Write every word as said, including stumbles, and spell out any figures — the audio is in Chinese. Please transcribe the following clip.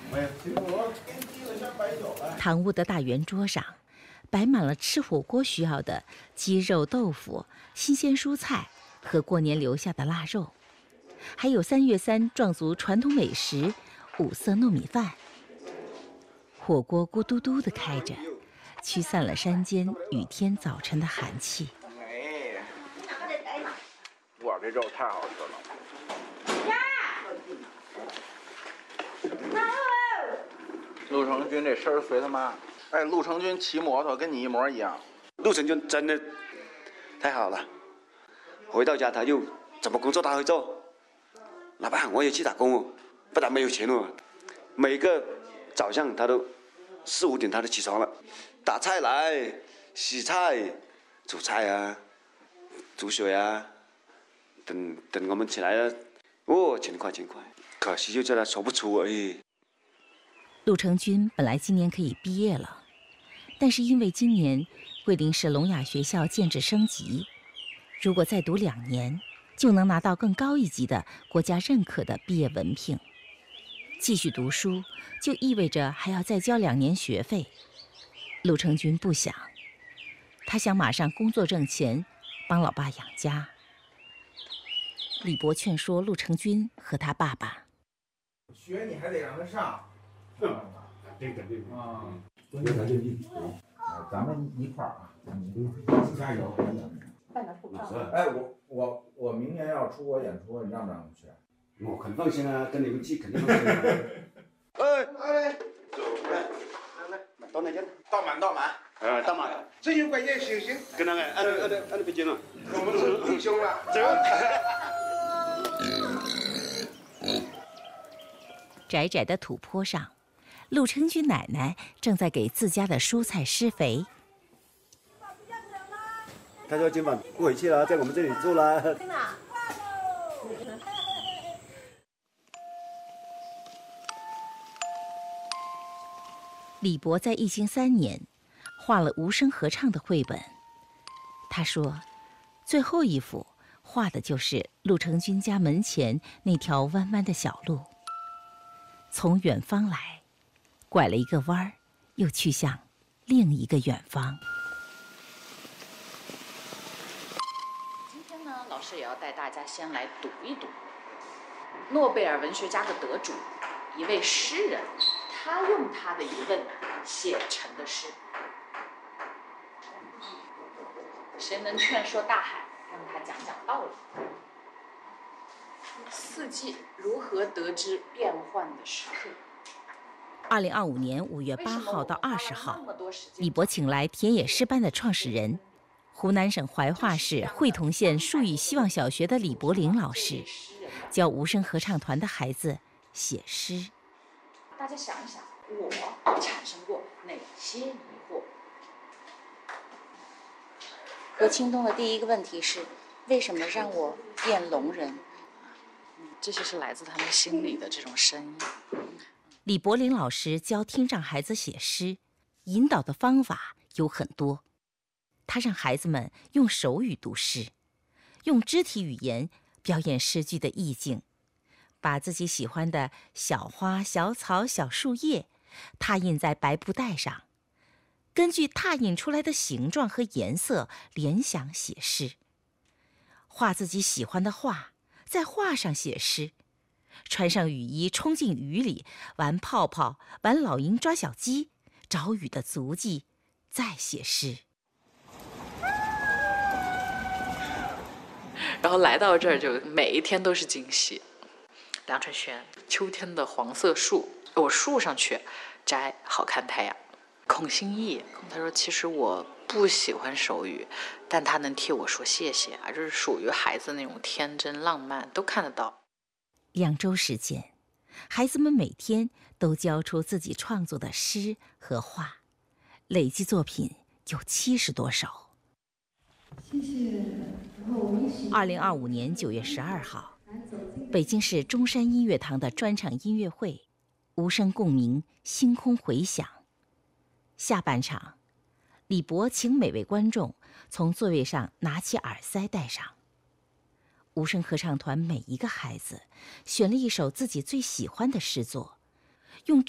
堂屋的大圆桌上，摆满了吃火锅需要的鸡肉、豆腐、新鲜蔬菜和过年留下的腊肉，还有三月三壮族传统美食五色糯米饭。火锅咕嘟嘟地开着，驱散了山间雨天早晨的寒气。 哎，哇，这肉太好吃了！陆成军这身儿随他妈！哎，陆成军骑摩托跟你一模一样。 陆成军真的太好了，回到家他就怎么工作他会做。老爸，我也去打工哦，不然没有钱哦。每个早上他都四五点他都起床了，打菜来，洗菜、煮菜啊，煮水啊，等等我们起来了，哦，勤快勤快，可惜就叫他说不出而已。 陆成军本来今年可以毕业了，但是因为今年桂林市聋哑学校建制升级，如果再读两年，就能拿到更高一级的国家认可的毕业文凭。继续读书就意味着还要再交两年学费。陆成军不想，他想马上工作挣钱，帮老爸养家。李博劝说陆成军和他爸爸： 学你还得让他上。 嗯，这个这个啊， 我咱就一， 咱们一块儿啊，你加油！ 办点护照。 哎，我我我明年要出国演出，你让不让我去？ 我很放心啊，跟你们去肯定放心。 哎哎，走，来来来，到那家， 倒满倒满， 呃，到满， 这就关键行行， 跟那个按照按照按照北京了， 我们是弟兄了， 走。 窄窄的土坡上，陆成军奶奶正在给自家的蔬菜施肥。 他说今晚不回去了，在我们这里住了。 李博在疫情三年，画了无声合唱的绘本。他说，最后一幅画的就是陆成军家门前那条弯弯的小路。从远方来，拐了一个弯儿，又去向另一个远方。 今天呢，老师也要带大家先来读一读诺贝尔文学家的得主，一位诗人，他用他的疑问写成的诗。谁能劝说大海，让他讲讲道理？四季如何得知变幻的时刻？ 二零二五年五月八号到二十号，李博请来田野诗班的创始人，湖南省怀化市会同县树语希望小学的李柏林老师，教无声合唱团的孩子写诗。 大家想一想，我产生过哪些疑惑？ 何清东的第一个问题是：为什么让我变聋人？ 这些是来自他们心里的这种声音。 李柏林老师教听障孩子写诗，引导的方法有很多。他让孩子们用手语读诗，用肢体语言表演诗句的意境，把自己喜欢的小花、小草、小树叶拓印在白布袋上，根据拓印出来的形状和颜色联想写诗，画自己喜欢的画，在画上写诗，穿上雨衣冲进雨里玩泡泡，玩老鹰抓小鸡，找雨的足迹，再写诗。 然后来到这儿，就每一天都是惊喜。梁春轩，秋天的黄色树，我树上去摘好看太阳。孔欣义，他说其实我不喜欢手语，但他能替我说谢谢啊，这是属于孩子那种天真浪漫，都看得到。 两周时间，孩子们每天都交出自己创作的诗和画，累计作品有七十多首。 谢谢。 二零二五年九月十二号，北京市中山音乐堂的专场音乐会，无声共鸣，星空回响。下半场，李博请每位观众从座位上拿起耳塞戴上。无声合唱团每一个孩子选了一首自己最喜欢的诗作，用